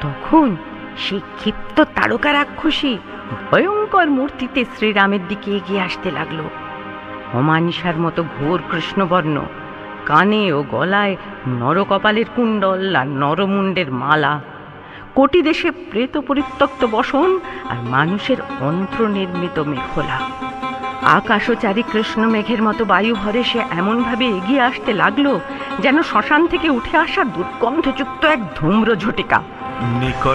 তখন সেই ক্ষিপ্ত তারকা রাক্ষসী ভয়ঙ্কর মূর্তিতে শ্রীরামের দিকে এগিয়ে আসতে লাগলো। অমানিসার মতো ঘোর কৃষ্ণবর্ণ, কানে ও গলায় নরকপালের কুণ্ডল আর নরমুণ্ডের মালা, কোটি দেশে প্রেত পরিত্যক্ত বসন আর মানুষের অন্ত্রনির্মিত মেখলা। আকাশচারী কৃষ্ণ মেঘের মতো বায়ু ভরে সে এমনভাবে এগিয়ে আসতে লাগলো যেন শ্মশান থেকে উঠে আসা দুর্গন্ধযুক্ত এক ধূম্র ঝটিকা।